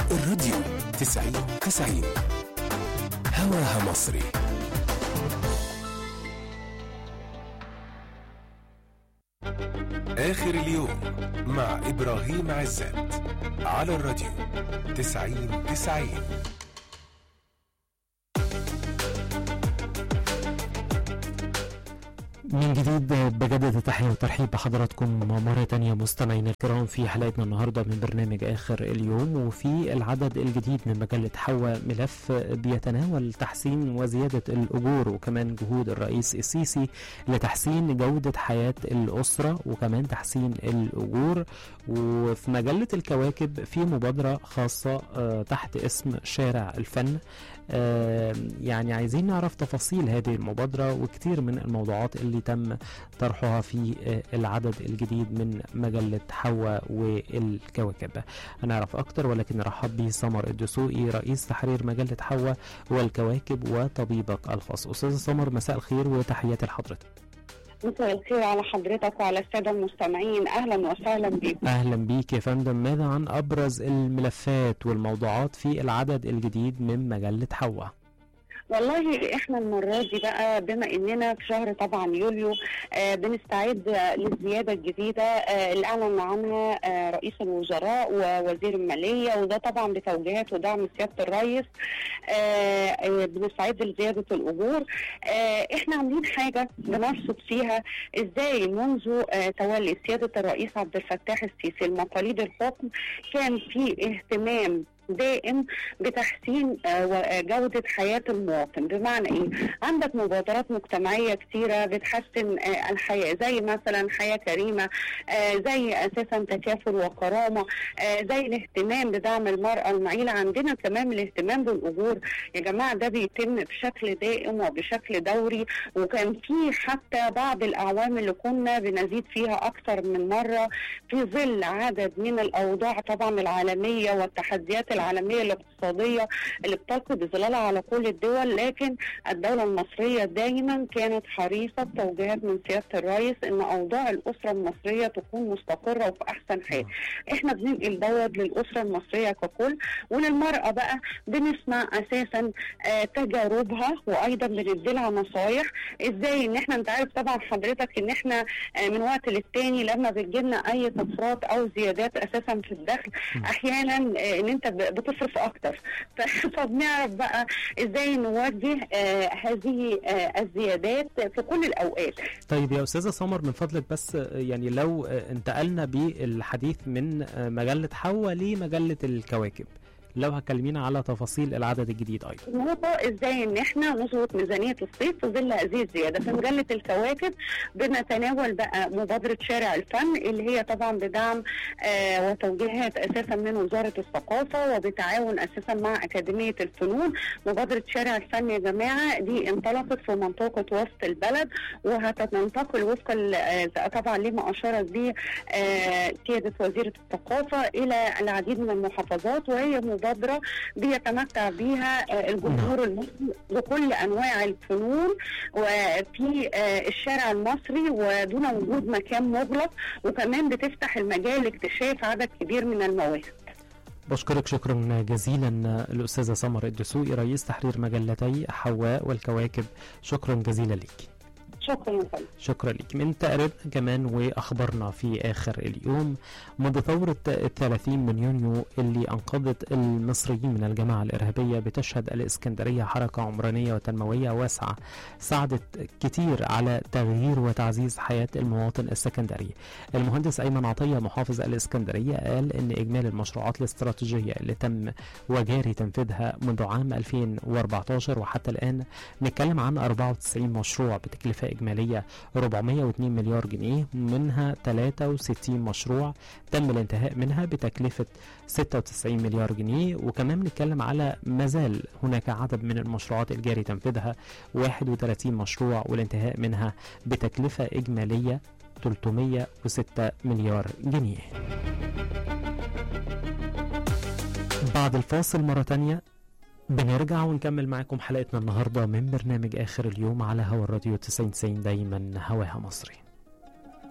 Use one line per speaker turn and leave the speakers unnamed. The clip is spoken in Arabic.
الراديو 90 هواها مصري. آخر اليوم مع إبراهيم عزت على الراديو 90.
من جديد بجدد التحية والترحيب بحضراتكم مرة تانية مستمعين الكرام في حلقتنا النهاردة من برنامج آخر اليوم، وفي العدد الجديد من مجلة حوا ملف بيتناول تحسين وزيادة الأجور وكمان جهود الرئيس السيسي لتحسين جودة حياة الأسرة وكمان تحسين الأجور. وفي مجلة الكواكب في مبادرة خاصة تحت اسم شارع الفن. يعني عايزين نعرف تفاصيل هذه المبادرة وكتير من الموضوعات اللي تم طرحها في العدد الجديد من مجلة حوا والكواكب. هنعرف أكتر، ولكن نرحب بسمر الدسوقي رئيس تحرير مجلة حوا والكواكب وطبيبك الخاص. أستاذ سمر، مساء الخير وتحياتي لحضرتك.
مساء الخير على حضرتك وعلى السادة المستمعين، أهلا وسهلا بك.
أهلا بيك يا فندم. ماذا عن أبرز الملفات والموضوعات في العدد الجديد من مجلة حوا؟
والله احنا المرة دي بقى بما اننا في شهر طبعا يوليو بنستعد للزيادة الجديدة اللي اعلن عنها رئيس الوزراء ووزير المالية، وده طبعا بتوجيهات ودعم سيادة الرئيس. بنستعد لزيادة الأجور. احنا عاملين حاجة بنرصد فيها ازاي منذ تولي سيادة الرئيس عبد الفتاح السيسي المقاليد الحكم كان في اهتمام دائم بتحسين جودة حياة المواطن. بمعنى ايه؟ عندك مبادرات مجتمعية كتيرة بتحسن الحياة، زي مثلا حياة كريمة، زي اساسا تكافل وكرامة، زي الاهتمام بدعم المرأة المعيلة. عندنا كمان الاهتمام بالاجور يا جماعة، ده بيتم بشكل دائم وبشكل دوري، وكان في حتى بعض الاعوام اللي كنا بنزيد فيها اكثر من مرة في ظل عدد من الاوضاع طبعا العالمية والتحديات العالمية الاقتصادية اللي بتلقي بظلالها على كل الدول. لكن الدولة المصرية دايما كانت حريصة بتوجيهات من سيادة الرئيس ان اوضاع الاسرة المصرية تكون مستقرة وفي احسن حال. احنا بننقل دوت للاسرة المصرية ككل، وللمرأة بقى بنسمع اساسا تجاربها، وايضا بنديلها نصايح ازاي ان احنا، انت عارف طبعا حضرتك ان احنا من وقت للتاني لما بتجيلنا اي تطفيرات او زيادات اساسا في الدخل احيانا ان انت بتصرف اكتر، فبنعرف بقى ازاي نوجه هذه الزيادات في كل الاوقات.
طيب يا استاذه سمر، من فضلك بس يعني لو انتقلنا بالحديث من مجله حوا لمجله الكواكب، لو هتكلمينا على تفاصيل العدد الجديد ايضا.
النقطة ازاي ان احنا نظبط ميزانية الصيف في ظل هذه الزيادة. في مجلة الكواكب بنتناول بقى مبادرة شارع الفن اللي هي طبعا بدعم وتوجيهات اساسا من وزارة الثقافة وبتعاون اساسا مع اكاديمية الفنون. مبادرة شارع الفن يا جماعة دي انطلقت في منطقة وسط البلد، وهتنتقل وفقا طبعا لما اشارت به سيادة وزيرة الثقافة الى العديد من المحافظات، وهي مبادرة بيتمتع بها الجمهور المصري بكل انواع الفنون وفي الشارع المصري ودون وجود مكان مغلق، وكمان بتفتح المجال لاكتشاف عدد كبير من المواهب.
بشكرك شكرا جزيلا الأستاذة سمر الدسوقي رئيس تحرير مجلتي حوا والكواكب، شكرا جزيلا لك. شكرا لك. من تقريبا كمان واخبرنا في اخر اليوم، منذ ثورة 30 من يونيو اللي انقذت المصريين من الجماعة الارهابية بتشهد الاسكندرية حركة عمرانية وتنموية واسعة ساعدت كتير على تغيير وتعزيز حياة المواطن السكندري. المهندس ايمن عطية محافظ الاسكندرية قال ان اجمالي المشروعات الاستراتيجية اللي تم وجاري تنفيذها منذ عام 2014 وحتى الان نتكلم عن 94 مشروع بتكلفة إجمالية 402 مليار جنيه، منها 63 مشروع تم الانتهاء منها بتكلفة 96 مليار جنيه. وكمان بنتكلم على مازال هناك عدد من المشروعات الجاري تنفيذها 31 مشروع والانتهاء منها بتكلفة إجمالية 306 مليار جنيه. بعد الفاصل مرة تانية بنرجع ونكمل معكم حلقتنا النهاردة من برنامج آخر اليوم على هوا الراديو 90 دايما هواها مصري.